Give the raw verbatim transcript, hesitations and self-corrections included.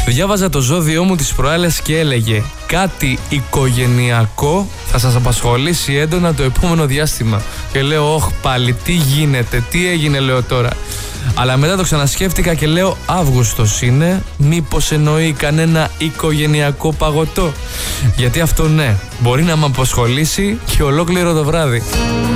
Διάβαζα το ζώδιό μου τις προάλλες και έλεγε κάτι οικογενειακό θα σας απασχολήσει έντονα το επόμενο διάστημα. Και λέω, όχ πάλι, τι γίνεται, τι έγινε, λέω τώρα. Αλλά μετά το ξανασκέφτηκα και λέω, Αύγουστος είναι, μήπως εννοεί κανένα οικογενειακό παγωτό? Γιατί αυτό ναι, μπορεί να με απασχολήσει και ολόκληρο το βράδυ.